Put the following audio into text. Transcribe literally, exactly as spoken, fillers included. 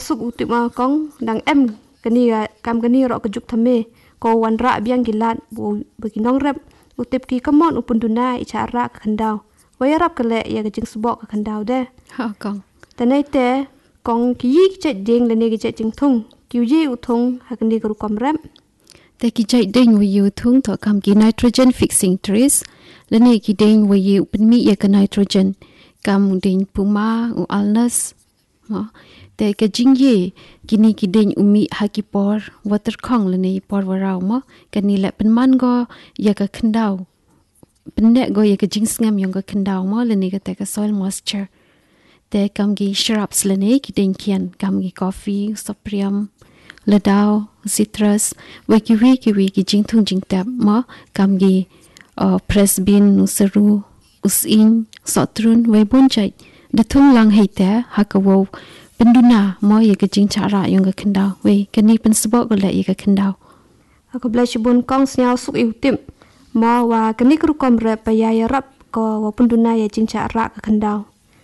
suk utip ma kong dang em kani kam kani ro kejuk thame ko wan ra biang gilat bu beginong rep utip ki kamon upun duna icara khandau wayarap kale ya kejing sebok khandau de ha kong tanai te kong ki che ding le ne ki che jing thung kiu ji uthung hakni gru kom rep te ki chai ding wi yu thung to kam ki nitrogen fixing trees le ne ki ding wi yu pin mi ya ka nitrogen kam ding puma u alnas ma te ka jing ye kini ki ding umi haki por water khong le ne por warau ma kani le pen man go ya ka khandau pen ne go ya ka jing ngam yong ka khandau ma le ne ka te ka soil moisture te kam gi shrubs le ne ki ding kian kam gi coffee soprium ladau citrus we ki wi ki wi ki jing thung jing tap ma kam gi uh, presbin nusaru usin sotrun we bon chai de thung lang hei te hakawo penduna mo ye ka jing chara yong ka khandau we kani pen sabok le ye ka khandau aku blai shibun kong snyau suk iutim ma wa kani gru kom rep pa ya rap ko wa pun duna ya jing chara ka khandau